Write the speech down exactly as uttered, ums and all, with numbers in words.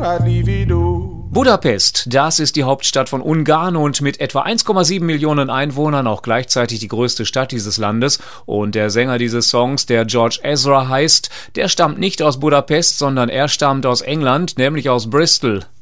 I'd leave it all. Budapest, das ist die Hauptstadt von Ungarn und mit etwa eins Komma sieben Millionen Einwohnern auch gleichzeitig die größte Stadt dieses Landes. Und der Sänger dieses Songs, der George Ezra heißt, der stammt nicht aus Budapest, sondern er stammt aus England, nämlich aus Bristol.